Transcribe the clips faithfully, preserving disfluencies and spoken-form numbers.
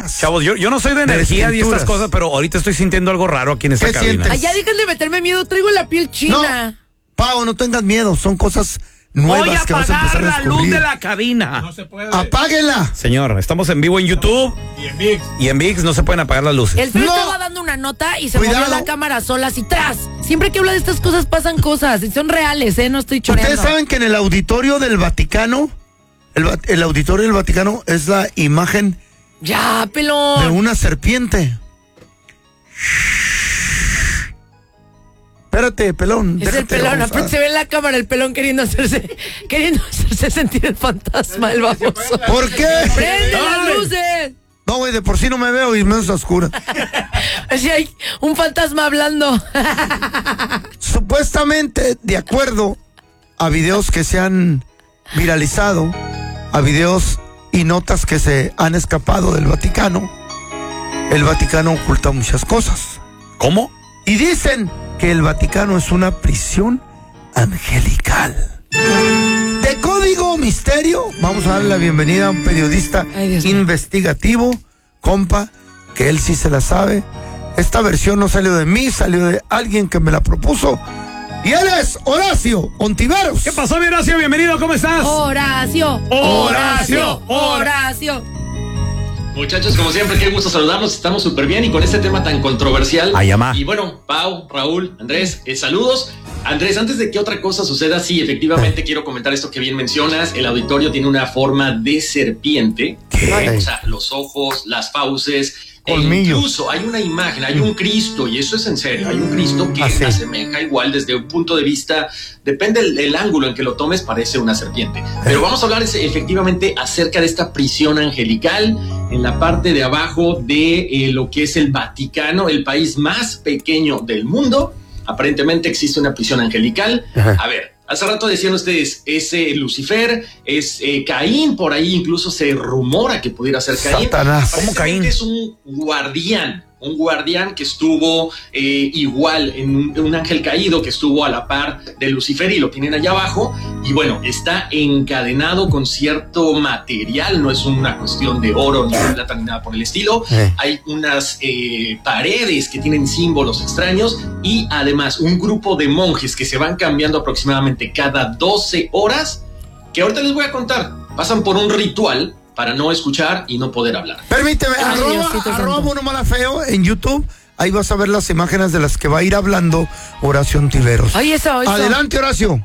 cadenas. Chavos, yo, yo no soy de energía y estas cosas, pero ahorita estoy sintiendo algo raro aquí en esta cabina. Sientes? Ay, ya dejen de meterme miedo, traigo la piel china. No, Pau, no tengas miedo, son cosas nuevas. Voy a que vas a apagar empezar a la luz de la cabina. No se puede. Apáguenla. Señor, estamos en vivo en YouTube. Y en ViX. Y en ViX no se pueden apagar las luces. El Feo No. estaba dando una nota y se Cuidado. movió la cámara sola así tras. Siempre que habla de estas cosas pasan cosas y son reales, ¿eh? No estoy choreando. Ustedes saben que en el auditorio del Vaticano, el, va- el auditorio del Vaticano es la imagen Ya, pelón. de una serpiente. Espérate, pelón. Es el déjate pelón, gozar. aparte se ve en la cámara el pelón queriendo hacerse, queriendo hacerse sentir el fantasma, el baboso. ¿Por qué? ¡Prende las luces! No, güey, de por sí no me veo y menos oscura. Así hay un fantasma hablando. Supuestamente, de acuerdo a videos que se han viralizado, a videos y notas que se han escapado del Vaticano, el Vaticano oculta muchas cosas. ¿Cómo? Y dicen que el Vaticano es una prisión angelical. De código misterio, vamos a darle la bienvenida a un periodista Ay, Dios mío. investigativo, compa, que él sí se la sabe. Esta versión no salió de mí, salió de alguien que me la propuso. Y él es Horacio Ontiveros. ¿Qué pasó, mi Horacio? Bienvenido, ¿cómo estás? Horacio, Horacio, Horacio. Muchachos, como siempre, qué gusto saludarlos. Estamos súper bien y con este tema tan controversial. Ay, amá. Y bueno, Pau, Raúl, Andrés, eh, saludos. Andrés, antes de que otra cosa suceda, sí, efectivamente quiero comentar esto que bien mencionas. El auditorio tiene una forma de serpiente. ¿Qué? O sea, los ojos, las fauces. E Colmillo. incluso hay una imagen, hay un Cristo, y eso es en serio, hay un Cristo que Ah, sí. asemeja igual desde un punto de vista, depende el, el ángulo en que lo tomes, parece una serpiente. Pero vamos a hablar ese- efectivamente acerca de esta prisión angelical en la parte de abajo de eh, lo que es el Vaticano, el país más pequeño del mundo. Aparentemente existe una prisión angelical. Ajá. A ver, hace rato decían ustedes, es eh, Lucifer, es eh, Caín, por ahí incluso se rumora que pudiera ser Caín. Satanás. ¿Cómo Caín? Aparentemente es un guardián, un guardián que estuvo eh, igual en un, un ángel caído que estuvo a la par de Lucifer y lo tienen allá abajo. Y bueno, está encadenado con cierto material, no es una cuestión de oro ni de plata ni nada por el estilo. Eh. Hay unas eh, paredes que tienen símbolos extraños y además un grupo de monjes que se van cambiando aproximadamente cada doce horas, que ahorita les voy a contar. Pasan por un ritual para no escuchar y no poder hablar. Permíteme, Ay, arroba, Diosito arroba santo. Mono Malafeo en YouTube. Ahí vas a ver las imágenes de las que va a ir hablando Horacio Ontiveros. Oye, eso, eso. Adelante, Horacio.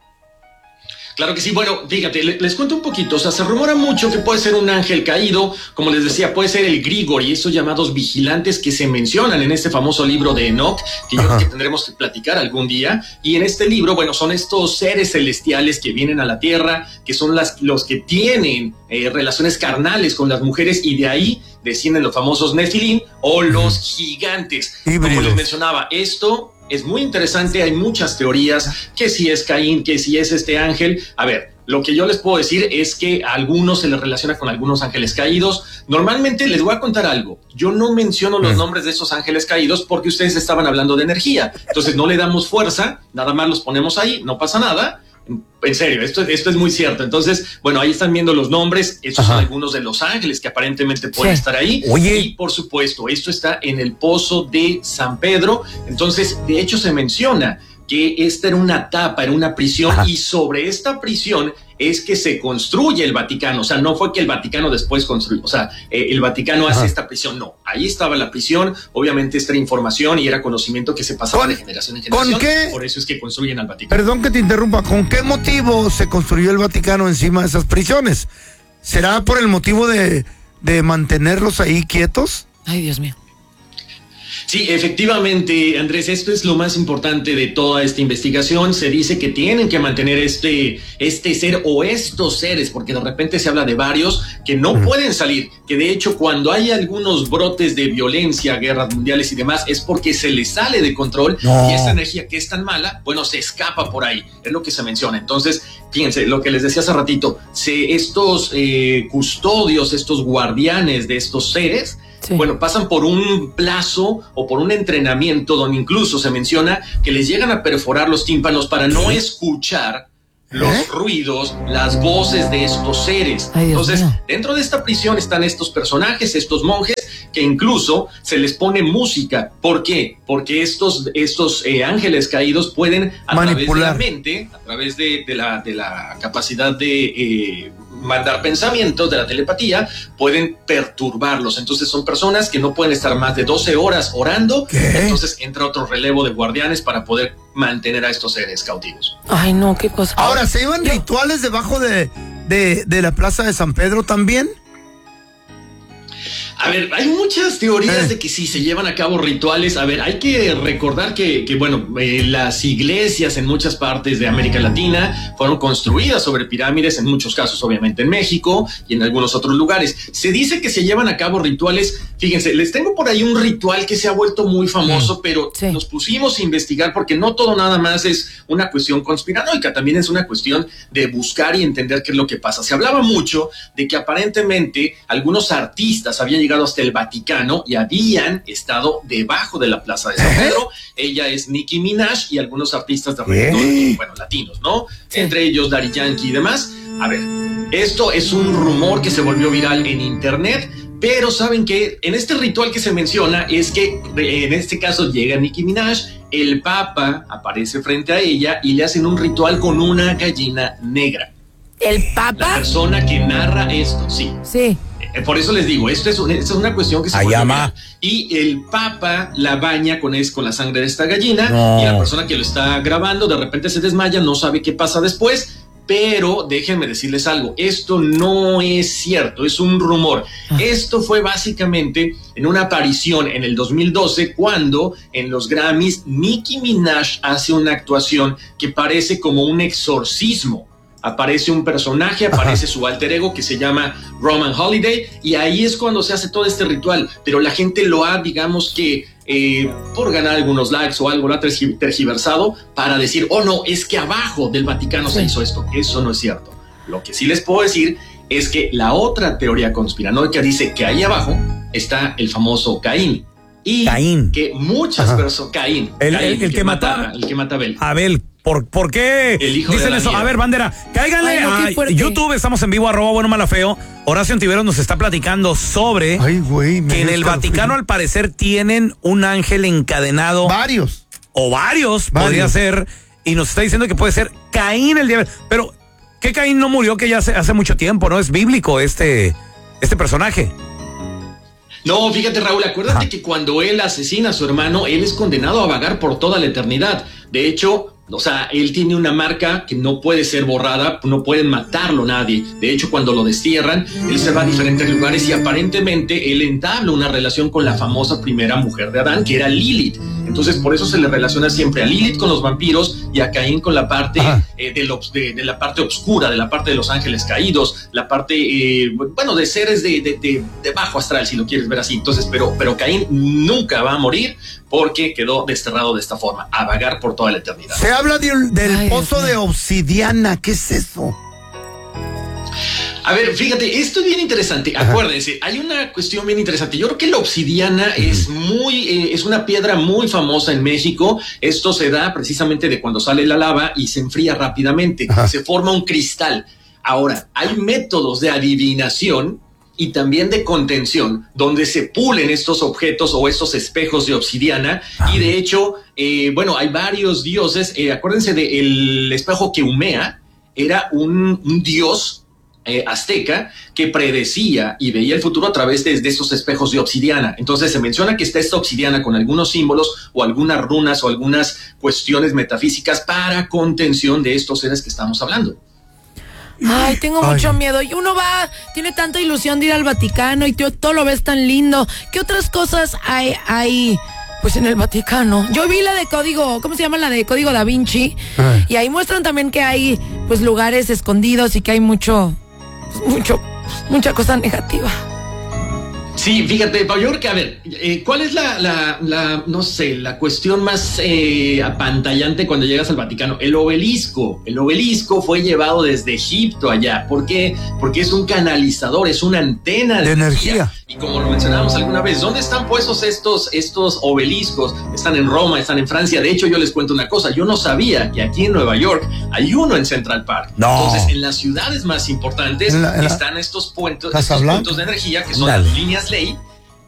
Claro que sí, bueno, fíjate, le- les cuento un poquito, o sea, se rumora mucho que puede ser un ángel caído, como les decía, puede ser el Grigori, esos llamados vigilantes que se mencionan en este famoso libro de Enoch, que yo Ajá. creo que tendremos que platicar algún día, y en este libro, bueno, son estos seres celestiales que vienen a la tierra, que son las, los que tienen eh, relaciones carnales con las mujeres, y de ahí descienden los famosos Nefilim o los gigantes. Como Híbridos. les mencionaba, esto es muy interesante, hay muchas teorías, que si es Caín, que si es este ángel. A ver, lo que yo les puedo decir es que a algunos se les relaciona con algunos ángeles caídos. Normalmente les voy a contar algo, yo no menciono los nombres de esos ángeles caídos porque ustedes estaban hablando de energía, entonces no le damos fuerza, nada más los ponemos ahí, no pasa nada. En serio, esto, esto es muy cierto. Entonces, bueno, ahí están viendo los nombres. Estos Ajá. son algunos de los ángeles que aparentemente pueden Sí. estar ahí. Oye. Y por supuesto, esto está en el pozo de San Pedro. Entonces, de hecho, se menciona que esta era una tapa, era una prisión, Ajá. y sobre esta prisión es que se construye el Vaticano. O sea, no fue que el Vaticano después construyó, o sea, eh, el Vaticano hace Ajá. esta prisión, no. Ahí estaba la prisión, obviamente esta era información y era conocimiento que se pasaba ¿Con- de generación en con generación. qué? Por eso es que construyen al Vaticano. Perdón que te interrumpa. ¿Con qué motivo se construyó el Vaticano encima de esas prisiones? ¿Será por el motivo de, de mantenerlos ahí quietos? Ay, Dios mío. Sí, efectivamente, Andrés, esto es lo más importante de toda esta investigación. Se dice que tienen que mantener este, este ser o estos seres, porque de repente se habla de varios que no pueden salir, que de hecho cuando hay algunos brotes de violencia, guerras mundiales y demás, es porque se les sale de control No. y esta energía que es tan mala, bueno, se escapa por ahí, es lo que se menciona. Entonces, fíjense, lo que les decía hace ratito, se, estos eh, custodios, estos guardianes de estos seres, Sí. bueno, pasan por un plazo o por un entrenamiento donde incluso se menciona que les llegan a perforar los tímpanos para no escuchar los ¿Eh? ruidos, las voces de estos seres. Ay, Dios Entonces, mío. dentro de esta prisión están estos personajes, estos monjes, que incluso se les pone música. ¿Por qué? Porque estos, estos eh, ángeles caídos pueden, a manipular. través de la mente, a través de, de, la, de la capacidad de eh, mandar pensamientos, de la telepatía, pueden perturbarlos. Entonces son personas que no pueden estar más de doce horas orando. ¿Qué? Entonces entra otro relevo de guardianes para poder mantener a estos seres cautivos. Ay, no, qué cosa. Ahora, ¿se iban Yo- rituales debajo de, de, de la plaza de San Pedro también? A ver, hay muchas teorías Eh. de que sí se llevan a cabo rituales. A ver, hay que recordar que, que bueno, eh, las iglesias en muchas partes de América Latina fueron construidas sobre pirámides, en muchos casos obviamente en México y en algunos otros lugares. Se dice que se llevan a cabo rituales. Fíjense, les tengo por ahí un ritual que se ha vuelto muy famoso, pero Sí. nos pusimos a investigar porque no todo nada más es una cuestión conspiranoica, también es una cuestión de buscar y entender qué es lo que pasa. Se hablaba mucho de que aparentemente algunos artistas habían llegado hasta el Vaticano y habían estado debajo de la Plaza de San Pedro. Ella es Nicki Minaj y algunos artistas de reggaetón, ¿Eh? bueno, latinos, ¿no? Sí. Entre ellos Daddy Yankee y demás. A ver, esto es un rumor que se volvió viral en internet, pero saben que en este ritual que se menciona es que en este caso llega Nicki Minaj, el Papa aparece frente a ella y le hacen un ritual con una gallina negra. ¿El La Papa? persona que narra esto, sí. Sí. Eh, Por eso les digo, esto es, un- esto es una cuestión que se Ay, volvió ama. viral. Y el Papa la baña con, es, con la sangre de esta gallina, No. y la persona que lo está grabando de repente se desmaya, no sabe qué pasa después. Pero déjenme decirles algo, esto no es cierto, es un rumor. Esto fue básicamente en una aparición en el dos mil doce cuando en los Grammys Nicki Minaj hace una actuación que parece como un exorcismo. Aparece un personaje, aparece su alter ego que se llama Roman Holiday, y ahí es cuando se hace todo este ritual, pero la gente lo ha, digamos que, eh, por ganar algunos likes o algo, lo ha tergi- tergiversado para decir, oh no, es que abajo del Vaticano se Sí. hizo esto. Eso no es cierto. Lo que sí les puedo decir es que la otra teoría conspiranoica dice que ahí abajo está el famoso Caín. Y Caín. que muchas personas, Caín, El- Caín, el- el que mata- el que mata a Abel. Abel, ¿por, ¿por qué El hijo de dicen la eso? nieve. A ver, bandera, cáiganle Ay, no, qué a fuerte. YouTube, estamos en vivo, arroba bueno mala feo. Horacio Antiveros nos está platicando sobre Ay, güey. me que en dio el escalofrío. Vaticano al parecer tienen un ángel encadenado, Varios. o varios, Varios. podría ser, y nos está diciendo que puede ser Caín el diablo. Pero, ¿qué Caín no murió que ya hace, hace mucho tiempo? ¿No? Es bíblico este, este personaje. No, fíjate, Raúl, acuérdate Ajá. que cuando él asesina a su hermano, él es condenado a vagar por toda la eternidad. De hecho, o sea, él tiene una marca que no puede ser borrada, no pueden matarlo nadie. De hecho, cuando lo destierran, él se va a diferentes lugares y aparentemente él entabla una relación con la famosa primera mujer de Adán, que era Lilith. Entonces, por eso se le relaciona siempre a Lilith con los vampiros y a Caín con la parte eh, de, lo- de- de la parte oscura, de la parte de los ángeles caídos, la parte, eh, bueno, de seres de, de- de- de bajo astral, si lo quieres ver así. Entonces, pero, pero Caín nunca va a morir porque quedó desterrado de esta forma, a vagar por toda la eternidad. Se habla del, del Ay, pozo Dios de mío. obsidiana. ¿Qué es eso? A ver, fíjate, esto es bien interesante. Acuérdense, hay una cuestión bien interesante. Yo creo que la obsidiana es muy, eh, es una piedra muy famosa en México. Esto se da precisamente de cuando sale la lava y se enfría rápidamente. Ajá. Se forma un cristal. Ahora, hay métodos de adivinación y también de contención, donde se pulen estos objetos o estos espejos de obsidiana. Y de hecho, eh, bueno, hay varios dioses. Eh, acuérdense del espejo que humea, era un, un dios eh, azteca que predecía y veía el futuro a través de, de estos espejos de obsidiana. Entonces se menciona que está esta obsidiana con algunos símbolos o algunas runas o algunas cuestiones metafísicas para contención de estos seres que estamos hablando. Ay, tengo Ay. mucho miedo. Y uno va, tiene tanta ilusión de ir al Vaticano y tú, todo lo ves tan lindo. ¿Qué otras cosas hay, hay, pues en el Vaticano? Yo vi la de Código, ¿cómo se llama la de Código Da Vinci? Ay. Y ahí muestran también que hay, pues, lugares escondidos y que hay mucho, pues, mucho, mucha cosa negativa. Sí, fíjate, yo creo que, a ver, eh, ¿cuál es la, la, la, no sé, la cuestión más eh, apantallante cuando llegas al Vaticano? El obelisco. El obelisco fue llevado desde Egipto allá. ¿Por qué? Porque es un canalizador, es una antena de, De energía. Y como lo mencionábamos alguna vez, ¿dónde están puestos estos, estos obeliscos? Están en Roma, están en Francia. De hecho, yo les cuento una cosa, yo no sabía que aquí en Nueva York hay uno en Central Park. No. Entonces, en las ciudades más importantes En la- en la- están estos puentes, estos Casablanca. puntos de energía que son Dale. las líneas ley,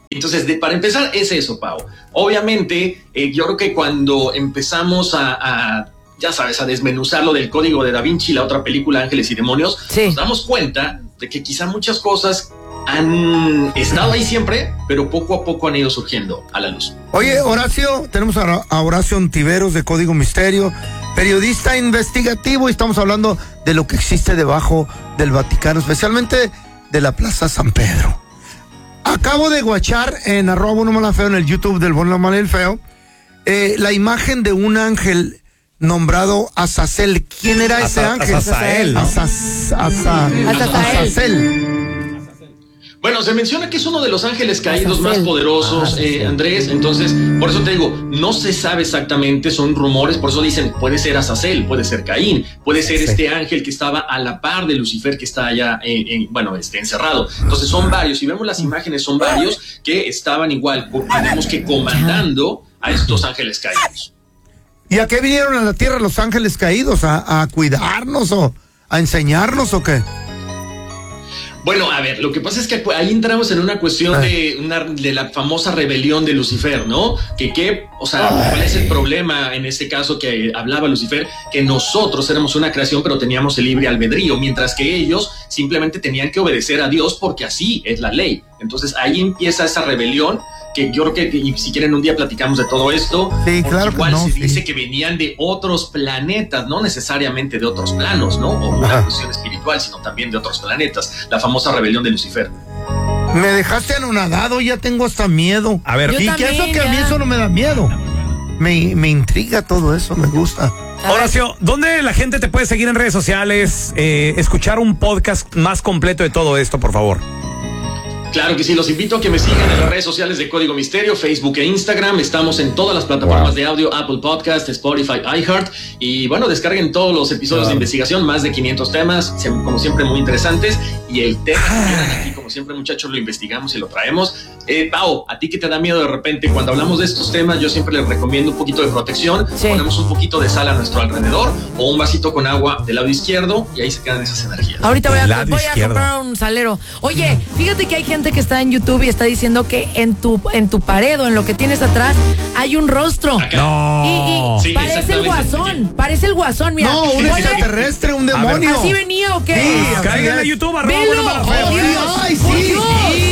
Entonces, de, para empezar, es eso, Pau. Obviamente, eh, yo creo que cuando empezamos a, a, ya sabes, a desmenuzar lo del Código de Da Vinci, la otra película, Ángeles y Demonios, sí. nos damos cuenta de que quizá muchas cosas han estado ahí siempre, pero poco a poco han ido surgiendo a la luz. Oye, Horacio, tenemos a, a Horacio Ontiveros de Código Misterio, periodista investigativo, y estamos hablando de lo que existe debajo del Vaticano, especialmente de la Plaza San Pedro. Acabo de guachar en arroba Bueno Mala Feo, en el YouTube del Bueno Mala y el Feo, eh, la imagen de un ángel nombrado Azazel. ¿Quién era ese Asa, ángel? Azazel, ¿no? Asaz, Asa, Azazel. Bueno, se menciona que es uno de los ángeles caídos más poderosos, eh, Andrés. Entonces, por eso te digo, no se sabe exactamente, son rumores. Por eso dicen, puede ser Azazel, puede ser Caín, puede ser este ángel que estaba a la par de Lucifer, que está allá, en, en, bueno, este, encerrado. Entonces, son varios. Si vemos las imágenes, son varios que estaban igual, tenemos que comandando a estos ángeles caídos. ¿Y a qué vinieron a la tierra los ángeles caídos? ¿A, a cuidarnos o a enseñarnos o qué? Bueno, a ver, lo que pasa es que ahí entramos en una cuestión de, una, de la famosa rebelión de Lucifer, ¿no? Que, que, o sea, Ay. ¿cuál es el problema en este caso que hablaba Lucifer? Que nosotros éramos una creación, pero teníamos el libre albedrío, mientras que ellos simplemente tenían que obedecer a Dios porque así es la ley. Entonces ahí empieza esa rebelión, que yo creo que y si quieren un día platicamos de todo esto. Sí, claro. Igual no, se sí. dice que venían de otros planetas, no necesariamente de otros planos, ¿no? O una cuestión espiritual, sino también de otros planetas. La famosa rebelión de Lucifer. Me dejaste anonadado, ya tengo hasta miedo. A ver, y yo que eso también, que a mí ya. eso no me da miedo. Me, me intriga todo eso, me gusta. Horacio, ¿dónde la gente te puede seguir en redes sociales? Eh, escuchar un podcast más completo de todo esto, por favor. Claro que sí, los invito a que me sigan en las redes sociales de Código Misterio, Facebook e Instagram. Estamos en todas las plataformas wow. de audio, Apple Podcast, Spotify, iHeart. Y bueno, descarguen todos los episodios wow. de investigación, más de quinientos temas, como siempre muy interesantes. Y el tema que quieran aquí, como siempre muchachos, lo investigamos y lo traemos. Eh, Pau, ¿a ti que te da miedo de repente cuando hablamos de estos temas? Yo siempre les recomiendo un poquito de protección. Sí. Ponemos un poquito de sal a nuestro alrededor o un vasito con agua del lado izquierdo y ahí se quedan esas energías. Ahorita voy a, voy a comprar un salero. Oye, fíjate que hay gente que está en YouTube y está diciendo que en tu en tu pared o en lo que tienes atrás hay un rostro. Acá. No. Y, y sí, parece el guasón, parece el guasón, mira. No, un Oye, extraterrestre, un demonio. ¿así venía o qué? Sí, Cáiganle a YouTube, arroba Velo. Bueno Mala Feo. Oh, Dios. Ay, sí. Por Dios.